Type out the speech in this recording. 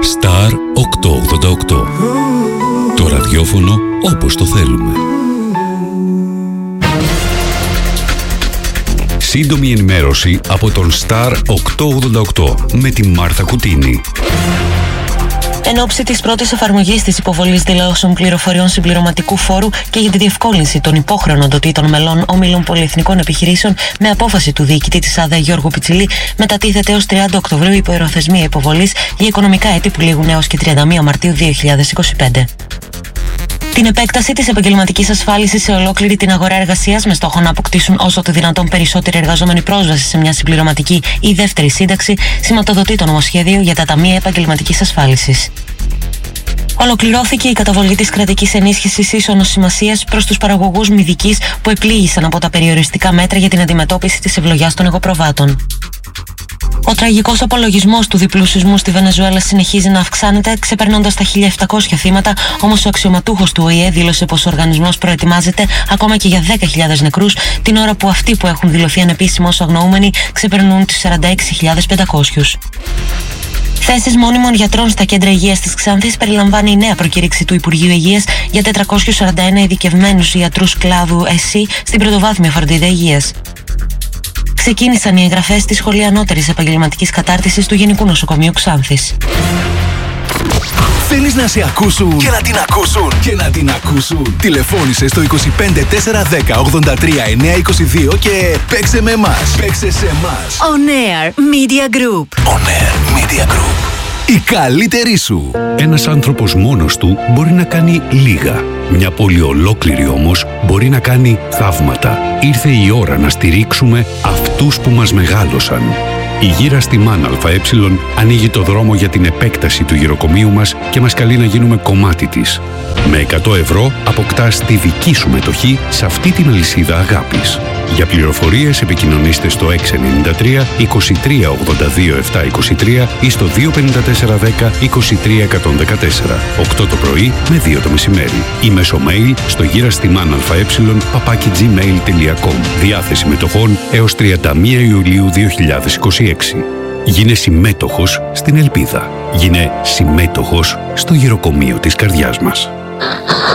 Star 888. Το ραδιόφωνο όπως το θέλουμε. Σύντομη ενημέρωση από τον Star 888 με τη Μάρθα Κουτίνη. Εν ώψη της πρώτης εφαρμογής της υποβολής δηλώσεων πληροφοριών συμπληρωματικού φόρου και για τη διευκόλυνση των υπόχρεων οντοτήτων μελών όμιλων πολυεθνικών επιχειρήσεων, με απόφαση του διοικητή της ΑΔΕ Γιώργου Πιτσιλή, μετατίθεται ως 30 Οκτωβρίου η προθεσμία υποβολής για οικονομικά έτη που λήγουν έως και 31 Μαρτίου 2025. Την επέκταση της επαγγελματικής ασφάλισης σε ολόκληρη την αγορά εργασίας, με στόχο να αποκτήσουν όσο το δυνατόν περισσότεροι εργαζόμενοι πρόσβαση σε μια συμπληρωματική ή δεύτερη σύνταξη, σηματοδοτεί το νομοσχέδιο για τα ταμεία επαγγελματικής ασφάλισης. Ολοκληρώθηκε η καταβολή της κρατικής ενίσχυσης ίσονος σημασίας προς τους παραγωγούς μυδικής που επλήγησαν από τα περιοριστικά μέτρα για την αντιμετώπιση της ευλογιάς των εγωπροβάτων. Ο τραγικός απολογισμός του διπλού σεισμού στη Βενεζουέλα συνεχίζει να αυξάνεται, ξεπερνώντας τα 1.700 θύματα, όμως ο αξιωματούχος του ΟΗΕ δήλωσε πως ο οργανισμός προετοιμάζεται ακόμα και για 10.000 νεκρούς, την ώρα που αυτοί που έχουν δηλωθεί ανεπίσημως αγνοούμενοι ξεπερνούν τους 46.500. Θέσεις μόνιμων γιατρών στα κέντρα υγείας της Ξάνθης περιλαμβάνει η νέα προκήρυξη του Υπουργείου Υγείας για 441 ειδικευμένους ιατρούς κλάδου ΕΣΥ στην πρωτοβάθμια φροντίδα υγείας. Ξεκίνησαν οι εγγραφές στη Σχολή Ανώτερης Επαγγελματικής Κατάρτισης του Γενικού Νοσοκομείου Ξάνθης. Θέλεις να σε ακούσουν και να την ακούσουν και να την ακούσουν? Τηλεφώνησε στο 25 410 83 922 και παίξε με εμάς. Παίξε σε εμάς. On Air Media Group. On Air Media Group. Η καλύτερη σου. Ένας άνθρωπος μόνος του μπορεί να κάνει λίγα. Μια πόλη ολόκληρη όμως μπορεί να κάνει θαύματα. Ήρθε η ώρα να στηρίξουμε αυτούς που μας μεγάλωσαν. Η γύρα στη ΜΑΝ ΑΕ ανοίγει το δρόμο για την επέκταση του γυροκομείου μας και μας καλεί να γίνουμε κομμάτι της. Με 100 ευρώ αποκτάς τη δική σου μετοχή σε αυτή την αλυσίδα αγάπης. Για πληροφορίες επικοινωνήστε στο 693 23 82 723 ή στο 25410 23 114. 8 το πρωί με 2 το μεσημέρι. Ή μέσω mail στο girastimanae@gmail.com. Διάθεση μετοχών έως 31 Ιουλίου 2026. Γίνε συμμέτοχος στην ελπίδα. Γίνε συμμέτοχος στο γυροκομείο της καρδιάς μας.